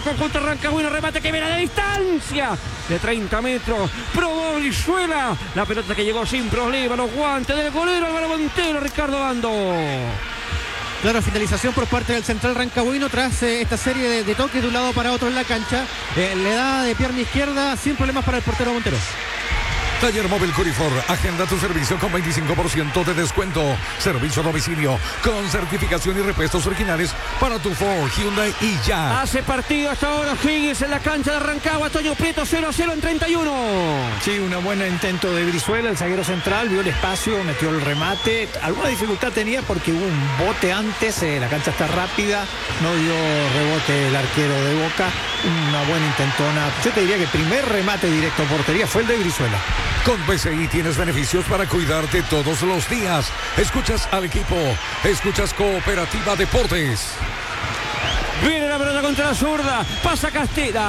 conjunto Rancagüino, remate que viene de distancia de 30 metros, probó Brizuela, la pelota que llegó sin problema, los guantes del golero Álvaro Montero, Ricardo Bando. Claro, finalización por parte del central rancagüino tras esta serie de toques de un lado para otro en la cancha. Le da de pierna izquierda sin problemas para el portero Montero. Taller Móvil Curifor, agenda tu servicio con 25% de descuento. Servicio a domicilio con certificación y repuestos originales para tu Ford, Hyundai y ya. Hace partido hasta ahora Higgins en la cancha de Rancagua. Toño Prieto 0-0 en 31. Sí, un buen intento de Brizuela, el zaguero central, vio el espacio, metió el remate. Alguna dificultad tenía porque hubo un bote antes, la cancha está rápida, no dio rebote el arquero de Boca. Una buena intentona. Yo te diría que el primer remate directo a portería fue el de Brizuela. Con BCI tienes beneficios para cuidarte todos los días. Escuchas al equipo, escuchas Cooperativa Deportes. Viene la pelota contra la zurda, pasa Castillo,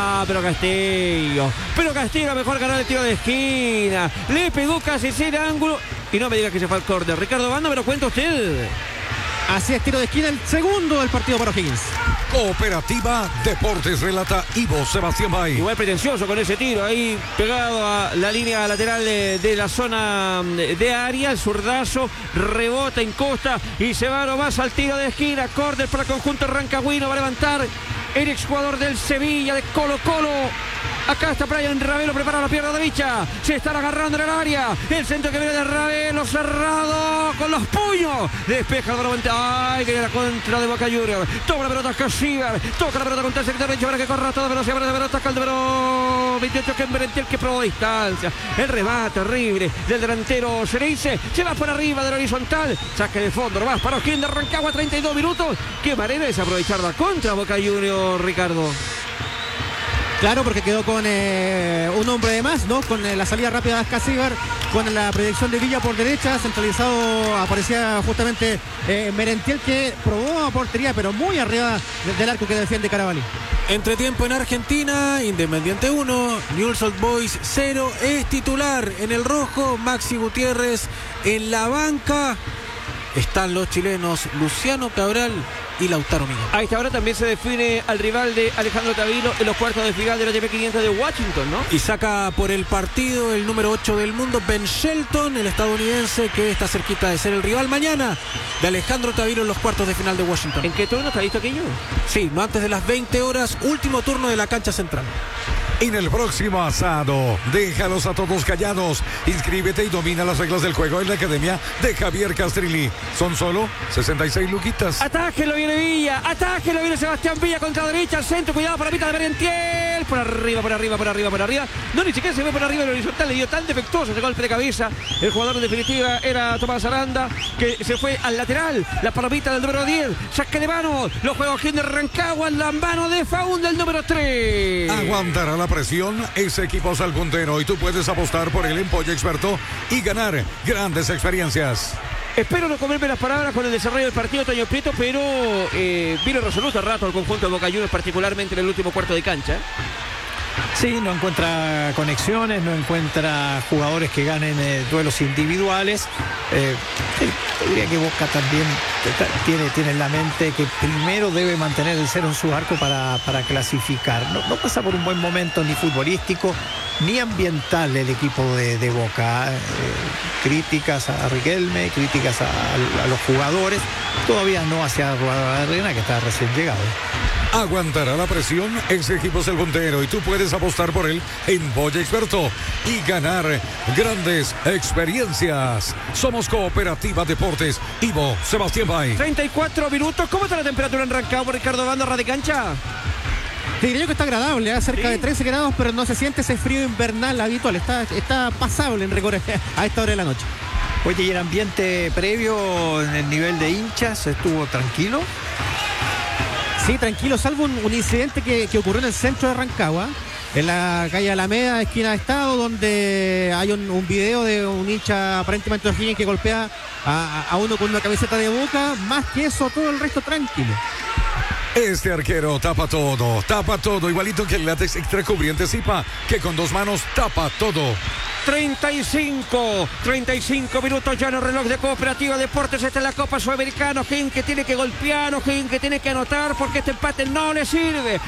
pero Castillo mejor ganar el tiro de esquina, le pegó casi sin ángulo y no me diga que se fue al córner. Ricardo Banda, me lo cuenta usted. Así es, tiro de esquina, el segundo del partido para Higgins. Cooperativa Deportes, relata Ivo Sebastián Bay. Igual pretencioso con ese tiro ahí pegado a la línea lateral de la zona de área, el zurdazo rebota en costa y se va nomás al tiro de esquina. Córner para el conjunto rancagüino, va a levantar el exjugador del Sevilla, de Colo Colo. Acá está Brian Ravelo, prepara la pierna derecha, se están agarrando en el área, el centro que viene de Ravelo, cerrado con los puños, despeja el balón, ay, que era contra de Boca Juniors, toma la pelota Casíbar, toca la pelota contra el sector derecho para que corra toda velocidad, para la pelota Calderón, 28 que Merentiel que probó distancia, el remate horrible del delantero Cereice, se va por arriba del horizontal, saque de fondo, nomás para O'Higgins de Rancagua, 32 minutos, qué manera es aprovechar la contra Boca Juniors, Ricardo. Claro, porque quedó con un hombre de más, ¿no? Con la salida rápida de Ascasíbar, con la proyección de Villa por derecha, centralizado aparecía justamente Merentiel, que probó a portería, pero muy arriba del arco que defiende Carabalí. Entretiempo en Argentina, Independiente 1, Newell's Old Boys 0, es titular en el rojo, Maxi Gutiérrez en la banca. Están los chilenos Luciano Cabral y Lautaro Miguel. A esta hora también se define al rival de Alejandro Tavilo en los cuartos de final de la ATP500 de Washington, ¿no? Y saca por el partido el número 8 del mundo, Ben Shelton, el estadounidense, que está cerquita de ser el rival mañana de Alejandro Tavilo en los cuartos de final de Washington. ¿En qué turno está listo aquello? Sí, no antes de las 20 horas, último turno de la cancha central. En el próximo asado, déjalos a todos callados. Inscríbete y domina las reglas del juego en la academia de Javier Castrilli. Son solo 66 luquitas. Atájelo, viene Villa. Atájelo, viene Sebastián Villa contra la derecha, al centro. Cuidado para la pita de Merentiel. Por arriba. No, ni siquiera se ve por arriba el horizontal. Le dio tan defectuoso ese golpe de cabeza. El jugador en definitiva era Tomás Aranda, que se fue al lateral. La palomita del número 10. Saque de mano. Los juegos de Rancagua en la mano de Faún del número 3. Aguantará la presión ese equipo al puntero y tú puedes apostar por el Empolle Experto y ganar grandes experiencias. Espero no comerme las palabras con el desarrollo del partido, Toño Prieto, pero vino resoluto al rato al conjunto de Boca Juniors, particularmente en el último cuarto de cancha. Sí, no encuentra conexiones, no encuentra jugadores que ganen duelos individuales. Diría que Boca también tiene en la mente que primero debe mantener el cero en su arco para clasificar. No pasa por un buen momento ni futbolístico ni ambiental el equipo de Boca. Críticas a Riquelme, críticas a los jugadores, todavía no hacia Arena, que está recién llegado. Aguantará la presión ese equipo es el puntero y tú puedes apostar por él en Boya Experto y ganar grandes experiencias. Somos Cooperativa Deportes. Ivo Sebastián Bay. 34 minutos. ¿Cómo está la temperatura en Rancagua, Ricardo Banda, ras de cancha? Te diría que está agradable, cerca de 13 grados, pero no se siente ese frío invernal habitual. Está pasable en rigor a esta hora de la noche. Oye, y el ambiente previo en el nivel de hinchas estuvo tranquilo. Sí, tranquilo, salvo un incidente que ocurrió en el centro de Rancagua, en la calle Alameda, esquina de Estado, donde hay un video de un hincha aparentemente de O'Higgins que golpea a uno con una camiseta de Boca. Más que eso, todo el resto tranquilo. Este arquero tapa todo, igualito que el látex extra cubriente Zipa, que con dos manos tapa todo. 35 minutos ya en el reloj de Cooperativa Deportes. Esta es la Copa Sudamericana. O'Higgins que tiene que golpear, O'Higgins que tiene que anotar, porque este empate no le sirve.